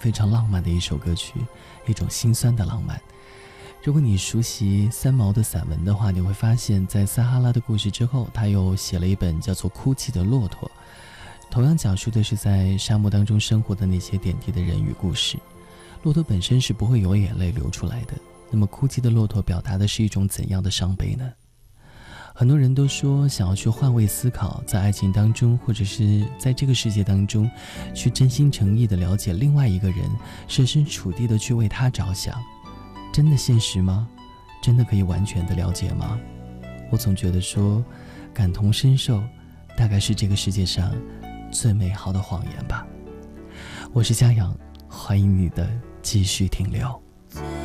非常浪漫的一首歌曲，一种心酸的浪漫。如果你熟悉三毛的散文的话，你会发现在撒哈拉的故事之后，他又写了一本叫做《哭泣的骆驼》，同样讲述的是在沙漠当中生活的那些点滴的人与故事。骆驼本身是不会有眼泪流出来的，那么哭泣的骆驼表达的是一种怎样的伤悲呢？很多人都说想要去换位思考，在爱情当中或者是在这个世界当中，去真心诚意地了解另外一个人，设身处地地去为他着想。真的现实吗？真的可以完全的了解吗？我总觉得说，感同身受大概是这个世界上最美好的谎言吧。我是嘉阳，欢迎你的继续停留。